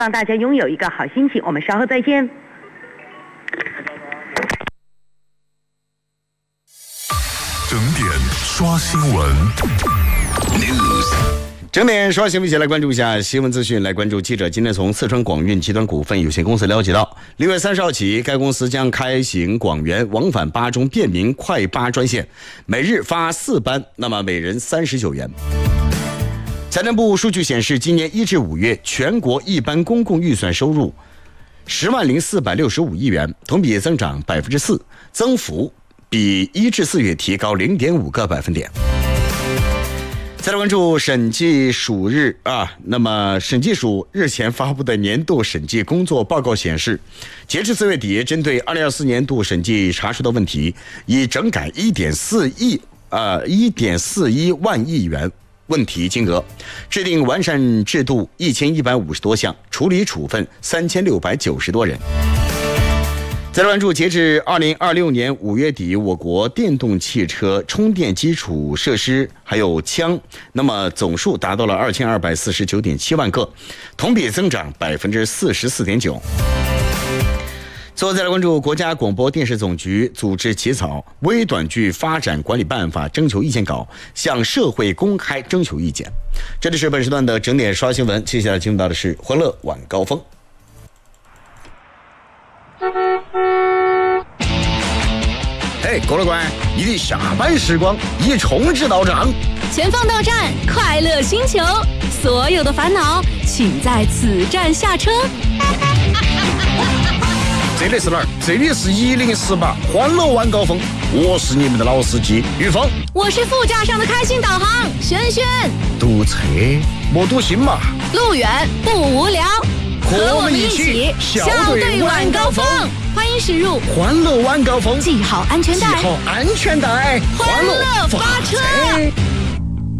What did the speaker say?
望大家拥有一个好心情，我们稍后再见。 整点刷新闻 News。整点刷新闻，一起来关注一下新闻资讯。来关注记者今天从四川广运集团股份有限公司了解到，6月30号起，该公司将开行广元往返巴中便民快巴专线，每日发4班，那么每人39元。财政部数据显示，今年1至5月全国一般公共预算收入10.465亿元，同比增长4%，增幅比1至4月提高0.5个百分点。再来关注审计署那么审计署日前发布的年度审计工作报告显示，截至4月底，针对2024年度审计查出的问题，已整改1.41万亿元问题金额，制定完善制度1150多项，处理处分3690多人。再来关注，截至2026年5月底，我国电动汽车充电基础设施还有枪，那么总数达到了2249.7万个，同比增长44.9%。最后再来关注，国家广播电视总局组织起草微短剧发展管理办法征求意见稿，向社会公开征求意见。这里是本时段的整点刷新闻，接下来进入到的是欢乐晚高峰。郭乐官，你的下班时光已充值到账， 前方到站，快乐星球，所有的烦恼请在此站下车。 这里是哪儿？这里是1018欢乐晚高峰，我是你们的老司机玉峰， 我是副驾上的开心导航轩轩。 堵车莫堵心嘛， 路远不无聊，和我们一起笑对晚高峰。欢迎驶入欢乐晚高峰， 系好安全带， 欢乐发车。